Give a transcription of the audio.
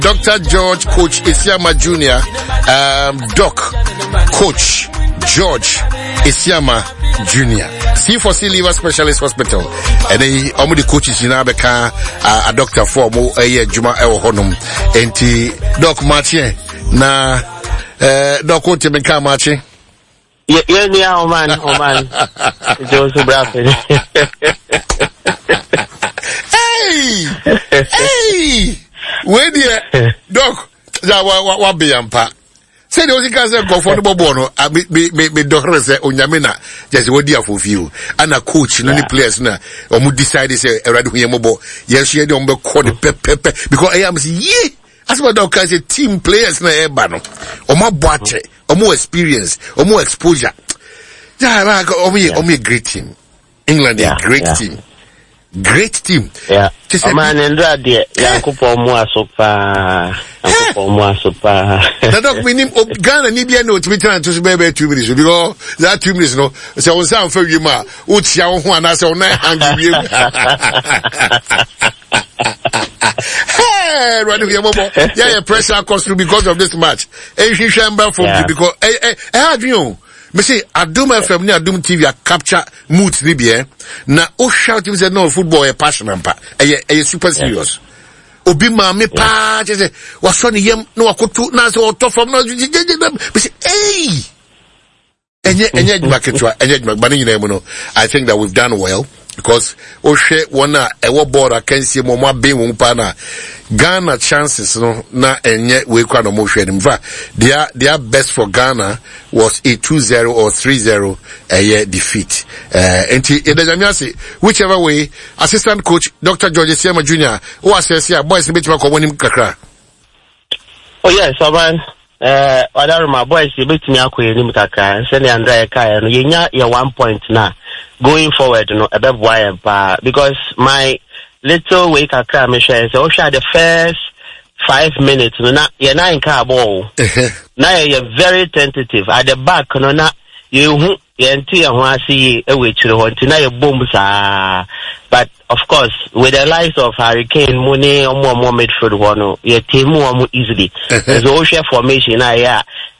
Dr. George Coach Isiama Jr., Doc Coach George Isiama Jr. C4C Liver Specialist Hospital. And then all the coaches in Abeka a doctor for mo Juma Ewo Honum. Enti Doc Marche na Doc Otemeka Marche. Yeah, Oman. Joseph Bradford. Hey! Where the Doc, what be ampa? Say the only cancer go for the bono, me doctor say Onyamina, just what dear for you. And a coach, no players na, or mu decide say a red mobo. Yes, she don't be called the pepe because I am ye. As what doctor say team players na ebano. Or more boate, or more experience, or more exposure. Yeah, only a great team. England a great team. Great team. Yeah. Man and Radia, Yankupo Moasopa. The dog meaning Ghana Nibia no to be trying to spare 2 minutes because that 2 minutes no. So on sound for you ma. Uchiao one as on and give you. Hey, right here, Mobo. Yeah, pressure cost you because of this match. Hey, she shamba from you because have you. Me say Adum FM ni Adum TV a capture moods ni bien. Na o shout him say no football a passion ampa. Eye super serious. Obi ma me pa say was on yem no akoto na say o to from no. Me say hey. Enye marketwa enye but you know I think that we've done well because o share one ewo board I can see mo ma be wo pa na Ghana chances no na enye we kwa no mo hwe dem fa their best for Ghana was a 2-0 or 3-0 defeat enti edajamia say whichever way assistant coach Dr. George Isiama Jr. who assess here boys be to ko wonim kakra. Oh yes, man. Other my boys, you bet me akwe ni mkaka. Send Andrea Kaya. No, yenya ya 1 point na going forward. No, above wire because my little way kakra me share say, the first 5 minutes. No, na you're not in car ball. Now you're very tentative at the back. No, na you yenti ya wasi ewe chiro. Tina you boom sa. But of course, with the likes of Hurricane, Mooney, or more midfield one, your team more easily. There's all share formation. Yeah,